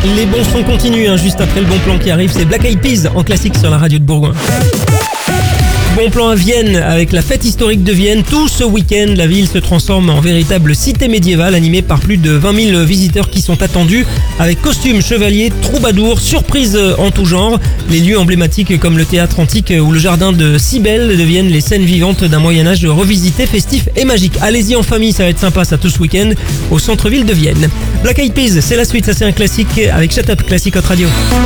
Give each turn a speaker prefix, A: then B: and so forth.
A: Les bons sons continuent, juste après le bon plan qui arrive, c'est Black Eyed Peas en classique sur la radio de Bourgoin. Bon plan à Vienne, avec la fête historique de Vienne. Tout ce week-end, la ville se transforme en véritable cité médiévale animée par plus de 20 000 visiteurs qui sont attendus avec costumes, chevaliers, troubadours, surprises en tout genre. Les lieux emblématiques comme le théâtre antique ou le jardin de Cybèle deviennent les scènes vivantes d'un Moyen-Âge revisité, festif et magique. Allez-y en famille, ça va être sympa ça tout ce week-end au centre-ville de Vienne. Black Eyed Peas, c'est la suite, ça c'est un classique avec Shut Up, classique Hot Radio.